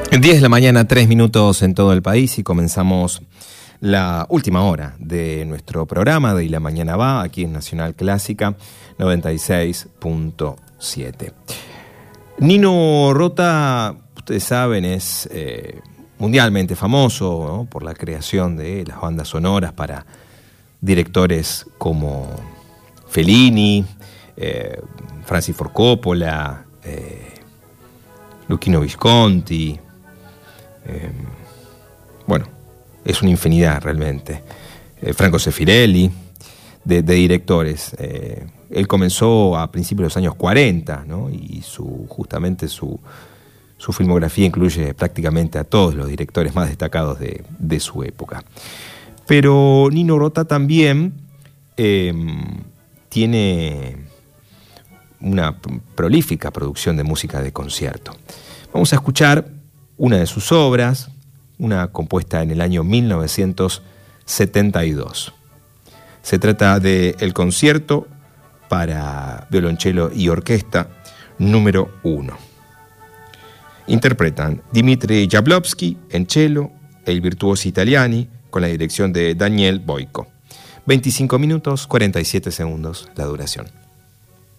10 de la mañana, 3 minutos en todo el país y comenzamos la última hora de nuestro programa de Y la Mañana Va, aquí en Nacional Clásica 96.7. Nino Rota, ustedes saben, es mundialmente famoso, ¿no?, por la creación de las bandas sonoras para directores como Fellini, Francis Ford Coppola, Luchino Visconti. Bueno, es una infinidad realmente. Franco Sefirelli, de directores. Él comenzó a principios de los años 40, ¿no? Y justamente su filmografía incluye prácticamente a todos los directores más destacados de su época. Pero Nino Rota también tiene una prolífica producción de música de concierto. Vamos a escuchar una de sus obras, una compuesta en el año 1972. Se trata de El concierto para violonchelo y orquesta número 1. Interpretan Dmitri Jablonski en cello e il Virtuosi Italiani con la dirección de Daniel Boyko. 25 minutos, 47 segundos la duración.